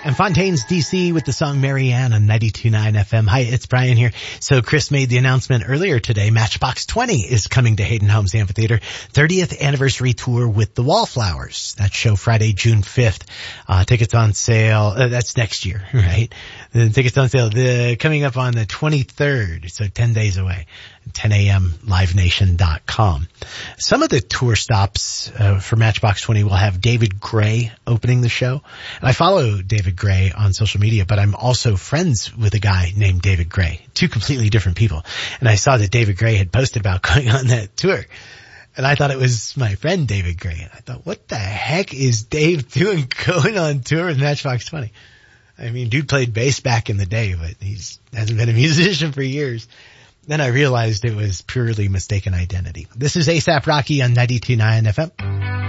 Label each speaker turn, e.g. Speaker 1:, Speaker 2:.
Speaker 1: And Fontaine's DC with the song Marianne on 92.9 FM. Hi, it's Brian here. So Chris made the announcement earlier today. Matchbox 20 is coming to Hayden Homes Amphitheater. 30th anniversary tour with the Wallflowers. That show Friday, June 5th. Tickets on sale. That's next year, right? The tickets on sale. Coming up on the 23rd. So 10 days away. 10 a.m. livenation.com. Some of the tour stops for Matchbox 20 will have David Gray opening the show. And I follow David Gray on social media, but I'm also friends with a guy named David Gray. Two completely different people. And I saw that David Gray had posted about going on that tour. And I thought it was my friend David Gray. And I thought, what the heck is Dave doing going on tour with Matchbox 20? I mean, dude played bass back in the day, but hasn't been a musician for years. Then I realized it was purely mistaken identity. This is A$AP Rocky on 92.9 FM.